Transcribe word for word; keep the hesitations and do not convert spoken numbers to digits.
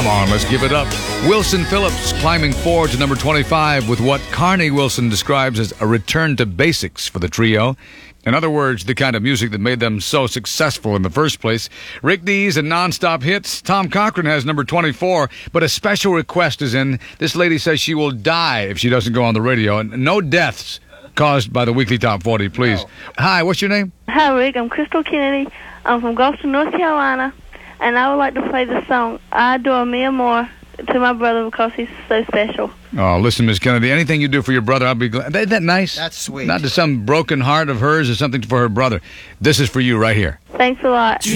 Come on, let's give it up. Wilson Phillips climbing forward to number twenty-five with what Carney Wilson describes as a return to basics for the trio. In other words, the kind of music that made them so successful in the first place. Rick Dees and Non-Stop Hits. Tom Cochran has number twenty-four, but a special request is in. This lady says she will die if she doesn't go on the radio. And no deaths caused by the Weekly Top forty, please. No. Hi, what's your name? Hi, Rick. I'm Crystal Kennedy. I'm from Gulfstream, North Carolina, and I would like to play the song I Adore Me More to my brother because he's so special. Oh, listen, Miss Kennedy, anything you do for your brother, I'll be glad. Isn't that nice? That's sweet. Not to some broken heart of hers or something for her brother. This is for you right here. Thanks a lot.